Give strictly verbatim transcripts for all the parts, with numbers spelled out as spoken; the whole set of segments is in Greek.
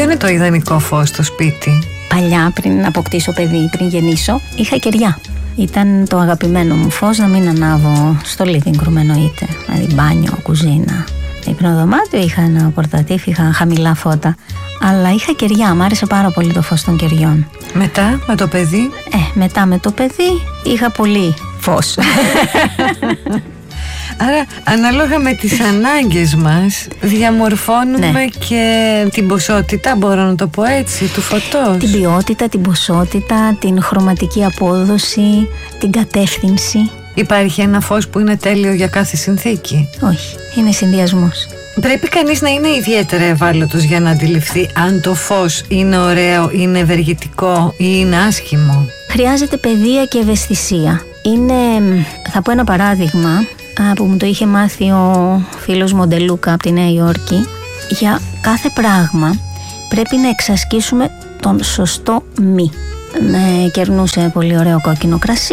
είναι το ιδανικό φως στο σπίτι? Παλιά, πριν αποκτήσω παιδί, πριν γεννήσω, είχα κεριά. Ήταν το αγαπημένο μου φως, να μην ανάβω στο living room εννοείται. Δηλαδή μπάνιο, κουζίνα. Υπνοδωμάτιο είχα ένα πορτατίφ, είχα χαμηλά φώτα. Αλλά είχα κεριά, μ' άρεσε πάρα πολύ το φως των κεριών. Μετά, με το παιδί? Ε, μετά με το παιδί είχα πολύ φως. Άρα, ανάλογα με τις ανάγκες μας, διαμορφώνουμε ναι. και την ποσότητα, μπορώ να το πω έτσι, του φωτός. Την ποιότητα, την ποσότητα, την χρωματική απόδοση, την κατεύθυνση. Υπάρχει ένα φως που είναι τέλειο για κάθε συνθήκη? Όχι, είναι συνδυασμός. Πρέπει κανείς να είναι ιδιαίτερα ευάλωτος για να αντιληφθεί αν το φως είναι ωραίο, είναι ευεργετικό ή είναι άσχημο. Χρειάζεται παιδεία και ευαισθησία. Είναι, θα πω ένα παράδειγμα που μου το είχε μάθει ο φίλος Μοντελούκα από τη Νέα Υόρκη. Για κάθε πράγμα πρέπει να εξασκήσουμε τον σωστό μη. Με κερνούσε πολύ ωραίο κόκκινο κρασί,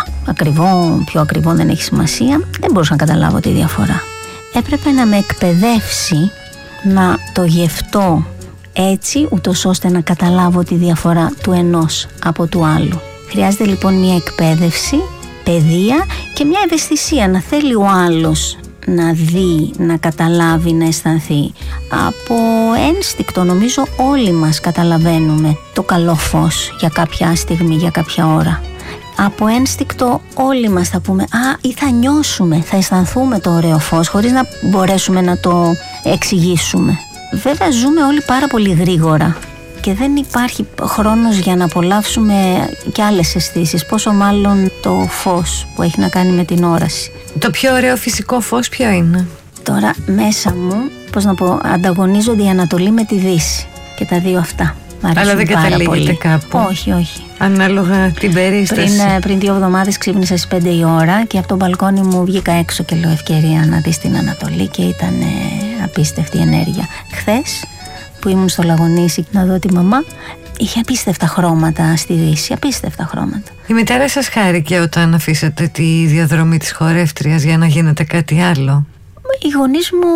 ακριβό, πιο ακριβό δεν έχει σημασία. Δεν μπορούσα να καταλάβω τη διαφορά. Έπρεπε να με εκπαιδεύσει να το γευτώ έτσι, ούτως ώστε να καταλάβω τη διαφορά του ενός από του άλλου. Χρειάζεται λοιπόν μια εκπαίδευση, παιδεία και μια ευαισθησία, να θέλει ο άλλος να δει, να καταλάβει, να αισθανθεί. Από ένστικτο νομίζω όλοι μας καταλαβαίνουμε το καλό φως για κάποια στιγμή, για κάποια ώρα. Από ένστικτο όλοι μας θα πούμε «Α, ή θα νιώσουμε, θα αισθανθούμε το ωραίο φως» χωρίς να μπορέσουμε να το εξηγήσουμε. Βέβαια ζούμε όλοι πάρα πολύ γρήγορα και δεν υπάρχει χρόνος για να απολαύσουμε και άλλες αισθήσεις, πόσο μάλλον το φως που έχει να κάνει με την όραση. Το πιο ωραίο φυσικό φως ποιο είναι? Τώρα μέσα μου, πώς να πω, ανταγωνίζονται η Ανατολή με τη Δύση και τα δύο αυτά. Αλλά δεν καταλήγεται κάπου? Όχι, όχι. Ανάλογα την περίσταση. Πριν, πριν δύο εβδομάδες ξύπνησα στις πέντε η ώρα και από τον μπαλκόνι μου βγήκα έξω και λέω ευκαιρία να δεις την Ανατολή και ήταν ε, απίστευτη ενέργεια. Χθες που ήμουν στο Λαγονήσι να δω τη μαμά, είχε απίστευτα χρώματα στη Δύση, απίστευτα χρώματα. Η μητέρα σας χάρηκε όταν αφήσατε τη διαδρομή της χορεύτριας για να γίνετε κάτι άλλο? Οι γονείς μου,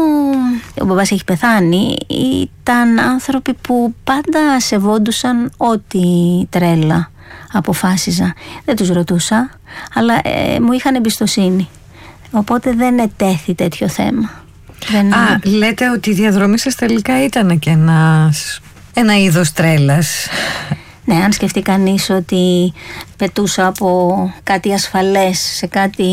ο μπαμπάς έχει πεθάνει, ήταν άνθρωποι που πάντα σεβόντουσαν ό,τι τρέλα αποφάσιζα. Δεν τους ρωτούσα, αλλά ε, μου είχαν εμπιστοσύνη. Οπότε δεν ετέθη τέτοιο θέμα. Δεν... Α, λέτε ότι η διαδρομή σας τελικά ήταν και ένας, ένα είδος τρέλας. Ναι, αν σκεφτεί κανείς ότι πετούσα από κάτι ασφαλές σε κάτι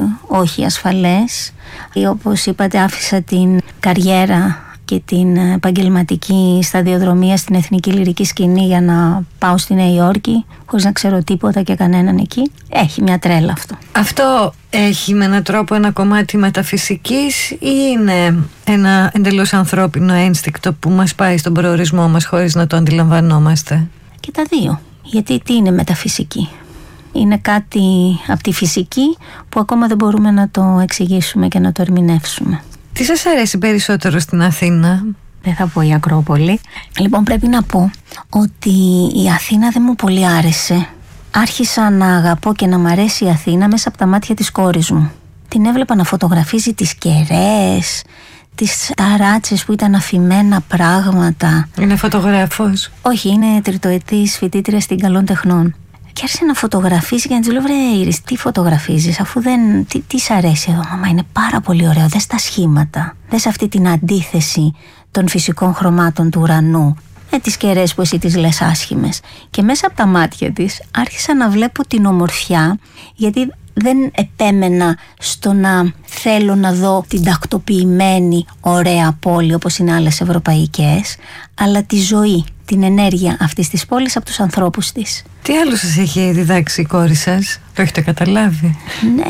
όχι ασφαλές, ή όπως είπατε άφησα την καριέρα και την επαγγελματική σταδιοδρομία στην εθνική λυρική σκηνή για να πάω στη Νέα Υόρκη χωρίς να ξέρω τίποτα και κανέναν εκεί. Έχει μια τρέλα αυτό. Αυτό έχει με έναν τρόπο ένα κομμάτι μεταφυσικής ή είναι ένα εντελώς ανθρώπινο ένστικτο που μας πάει στον προορισμό μας χωρίς να το αντιλαμβανόμαστε? Και τα δύο. Γιατί τι είναι μεταφυσική? Είναι κάτι από τη φυσική που ακόμα δεν μπορούμε να το εξηγήσουμε και να το ερμηνεύσουμε. Τι σας αρέσει περισσότερο στην Αθήνα? Δεν θα πω η Ακρόπολη. Λοιπόν, πρέπει να πω ότι η Αθήνα δεν μου πολύ άρεσε. Άρχισα να αγαπώ και να μ' αρέσει η Αθήνα μέσα από τα μάτια της κόρης μου. Την έβλεπα να φωτογραφίζει τις κεραίες, τις ταράτσες που ήταν αφημένα πράγματα. Είναι φωτογράφος? Όχι, είναι τριτοετής φοιτήτρια στην Καλών Τεχνών. Και άρχισε να φωτογραφίζει και να της λέω «Βρε Ήρης, τι φωτογραφίζεις, αφού δεν... Τι, τι σ' αρέσει εδώ, μαμά, είναι πάρα πολύ ωραίο, δες τα σχήματα, δες αυτή την αντίθεση των φυσικών χρωμάτων του ουρανού με τις κεραίες που εσύ τις λες άσχημες». Και μέσα από τα μάτια της άρχισα να βλέπω την ομορφιά, γιατί δεν επέμενα στο να θέλω να δω την τακτοποιημένη ωραία πόλη όπως είναι άλλες ευρωπαϊκές, αλλά τη ζωή, την ενέργεια αυτής της πόλης από τους ανθρώπους της. Τι άλλο σας έχει διδάξει η κόρη σας? Το έχετε καταλάβει? Ναι,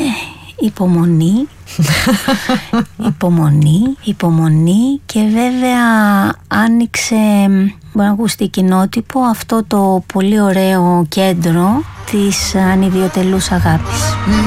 υπομονή, υπομονή, υπομονή και βέβαια άνοιξε, μπορεί να ακούσει κοινότυπο, αυτό το πολύ ωραίο κέντρο της ανιδιοτελούς αγάπης.